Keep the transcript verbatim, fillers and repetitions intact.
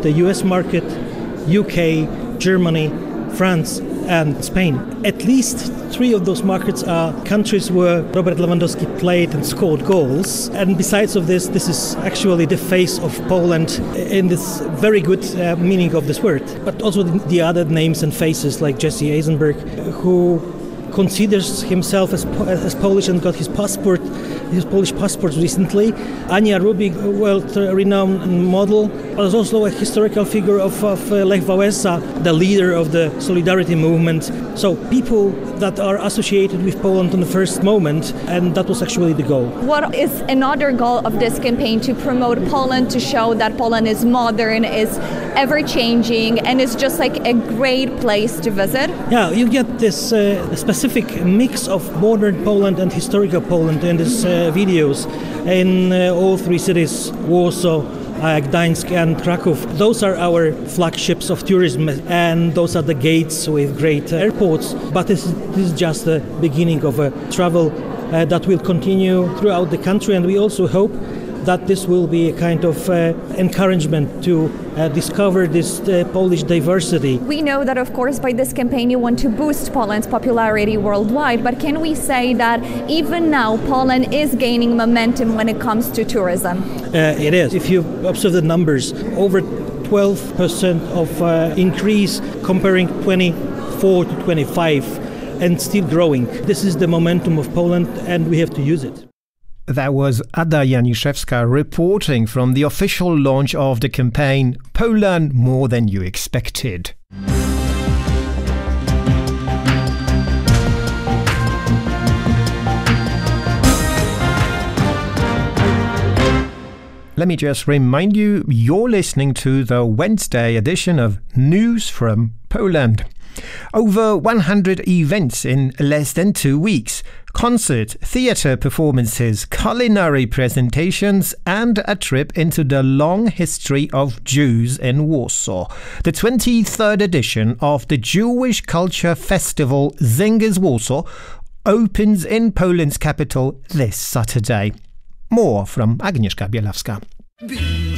the U S market, U K, Germany, France, and Spain. At least three of those markets are countries where Robert Lewandowski played and scored goals. And besides of this, this is actually the face of Poland in this very good uh, meaning of this word. But also the, the other names and faces like Jesse Eisenberg, who considers himself as, as Polish and got his passport, his Polish passport recently. Ania Rubik, a world-renowned model, was also a historical figure of, of uh, Lech Wałęsa, the leader of the Solidarity movement. So people that are associated with Poland on the first moment, and that was actually the goal. What is another goal of this campaign? To promote Poland, to show that Poland is modern, is ever-changing, and is just like a great place to visit? Yeah, you get this uh, specific mix of modern Poland and historical Poland in these uh, videos in uh, all three cities, Warsaw, Uh, Gdańsk and Kraków. Those are our flagships of tourism, and those are the gates with great airports. But this is, this is just the beginning of a travel uh, that will continue throughout the country, and we also hope that this will be a kind of uh, encouragement to uh, discover this uh, Polish diversity. We know that, of course, by this campaign you want to boost Poland's popularity worldwide, but can we say that even now Poland is gaining momentum when it comes to tourism? Uh, it is. If you observe the numbers, over twelve percent of uh, increase comparing twenty-four to twenty-five, and still growing. This is the momentum of Poland, and we have to use it. That was Ada Janiszewska reporting from the official launch of the campaign Poland More Than You Expected. Let me just remind you, you're listening to the Wednesday edition of News from Poland. Over one hundred events in less than two weeks. Concert, theatre performances, culinary presentations, and a trip into the long history of Jews in Warsaw. The twenty-third edition of the Jewish Culture Festival Singers Warsaw opens in Poland's capital this Saturday. More from Agnieszka Bielawska.